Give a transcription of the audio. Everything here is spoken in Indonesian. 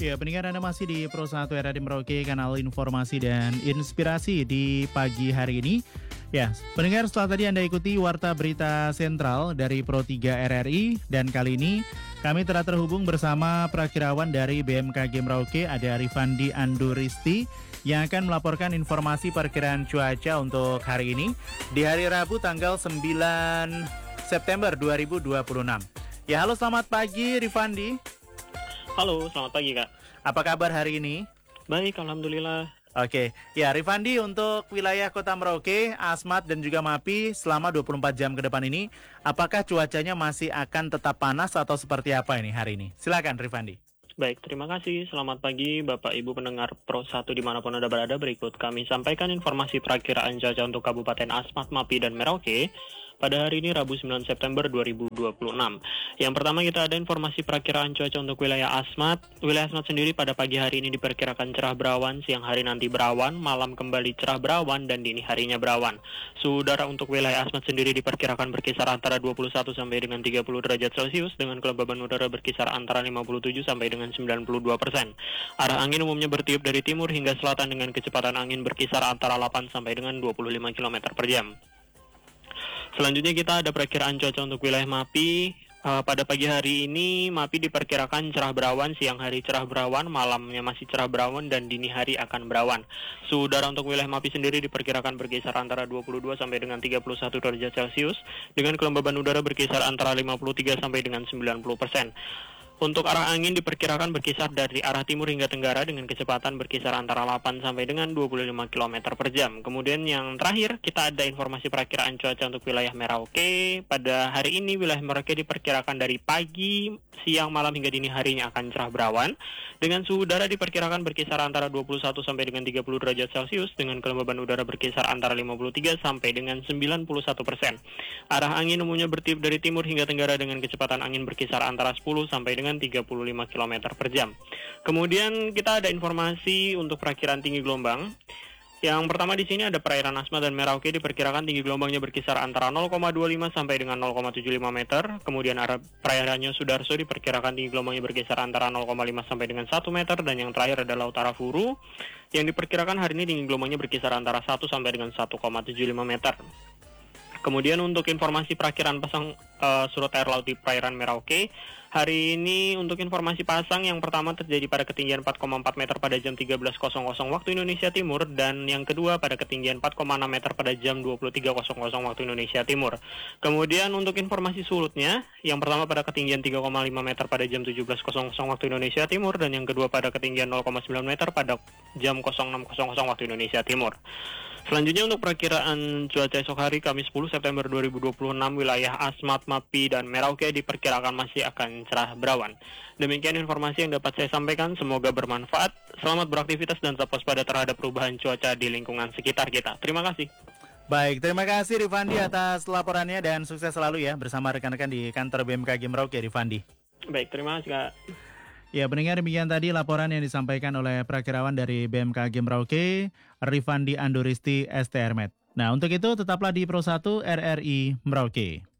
Ya, pendengar Anda masih di Pro 1 RRI Merauke, kanal informasi dan inspirasi di pagi hari ini. Ya, pendengar, setelah tadi Anda ikuti Warta Berita Sentral dari Pro 3 RRI, dan kali ini kami telah terhubung bersama Prakirawan dari BMKG Merauke, ada Rifandi Anduristi, yang akan melaporkan informasi perkiraan cuaca untuk hari ini, di hari Rabu tanggal 9 September 2026. Ya, halo, selamat pagi Rifandi. Halo, selamat pagi Kak. Apa kabar hari ini? Baik, Alhamdulillah. Oke, ya Rifandi, untuk wilayah Kota Merauke, Asmat dan juga Mapi selama 24 jam ke depan ini, apakah cuacanya masih akan tetap panas atau seperti apa ini hari ini? Silakan Rifandi. Baik, terima kasih. Selamat pagi Bapak Ibu pendengar Pro 1 dimanapun Anda berada. Berikut kami sampaikan informasi perakiraan cuaca untuk Kabupaten Asmat, Mapi, dan Merauke pada hari ini Rabu 9 September 2026. Yang pertama kita ada informasi perakiraan cuaca untuk wilayah Asmat. Wilayah Asmat sendiri pada pagi hari ini diperkirakan cerah berawan, siang hari nanti berawan, malam kembali cerah berawan, dan dini harinya berawan. Suhu udara untuk wilayah Asmat sendiri diperkirakan berkisar antara 21 sampai dengan 30 derajat Celcius dengan kelembaban udara berkisar antara 57 sampai dengan 92%. Arah angin umumnya bertiup dari timur hingga selatan dengan kecepatan angin berkisar antara 8 sampai dengan 25 km per jam. Selanjutnya kita ada perakiraan cuaca untuk wilayah Mapi. Pada pagi hari ini Mapi diperkirakan cerah berawan, siang hari cerah berawan, malamnya masih cerah berawan, dan dini hari akan berawan. Suhu udara untuk wilayah Mapi sendiri diperkirakan berkisar antara 22 sampai dengan 31 derajat Celcius dengan kelembaban udara berkisar antara 53 sampai dengan 90%. Untuk arah angin diperkirakan berkisar dari arah timur hingga tenggara dengan kecepatan berkisar antara 8 sampai dengan 25 km per jam. Kemudian yang terakhir kita ada informasi perakiraan cuaca untuk wilayah Merauke. Pada hari ini wilayah Merauke diperkirakan dari pagi, siang, malam hingga dini harinya akan cerah berawan. Dengan suhu udara diperkirakan berkisar antara 21 sampai dengan 30 derajat Celcius dengan kelembaban udara berkisar antara 53 sampai dengan 91%. Arah angin umumnya bertiup dari timur hingga tenggara dengan kecepatan angin berkisar antara 10 sampai dengan 35 km per jam. Kemudian kita ada informasi untuk perakiraan tinggi gelombang. Yang pertama di sini ada perairan Asmat dan Merauke diperkirakan tinggi gelombangnya berkisar antara 0,25 sampai dengan 0,75 meter. Kemudian perairannya Sudarso diperkirakan tinggi gelombangnya berkisar antara 0,5 sampai dengan 1 meter. Dan yang terakhir adalah Utara Furu yang diperkirakan hari ini tinggi gelombangnya berkisar antara 1 sampai dengan 1,75 meter. Kemudian untuk informasi perakiraan pasang surut air laut di perairan Merauke, hari ini untuk informasi pasang yang pertama terjadi pada ketinggian 4,4 meter pada jam 13.00 waktu Indonesia Timur, dan yang kedua pada ketinggian 4,6 meter pada jam 23.00 waktu Indonesia Timur. Kemudian untuk informasi surutnya, yang pertama pada ketinggian 3,5 meter pada jam 17.00 waktu Indonesia Timur, dan yang kedua pada ketinggian 0,9 meter pada jam 06.00 waktu Indonesia Timur. Selanjutnya untuk perakiraan cuaca esok hari Kamis 10 September 2026, wilayah Asmat, Mapi, dan Merauke diperkirakan masih akan cerah berawan. Demikian informasi yang dapat saya sampaikan, semoga bermanfaat. Selamat beraktivitas dan tetap waspada terhadap perubahan cuaca di lingkungan sekitar kita. Terima kasih. Baik, terima kasih Rifandi atas laporannya dan sukses selalu ya bersama rekan-rekan di kantor BMKG Merauke, Rifandi. Baik, terima kasih Kak. Ya, pendengar, demikian tadi laporan yang disampaikan oleh Prakirawan dari BMKG Merauke, Rifandi Anduristi STRMed. Nah, untuk itu tetaplah di Pro 1 RRI Merauke.